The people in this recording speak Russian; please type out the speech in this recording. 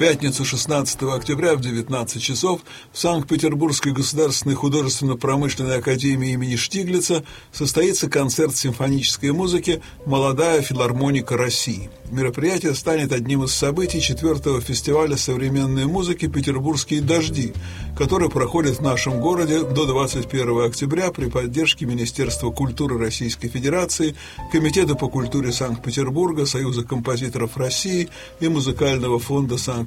пятницу 16 октября в 19 часов в Санкт-Петербургской государственной художественно-промышленной академии имени Штиглица состоится концерт симфонической музыки «Молодая филармоника России». Мероприятие станет одним из событий 4-го фестиваля современной музыки «Петербургские дожди», который проходит в нашем городе до 21 октября при поддержке Министерства культуры Российской Федерации, Комитета по культуре Санкт-Петербурга, Союза композиторов России и Музыкального фонда Санкт-Петербурга.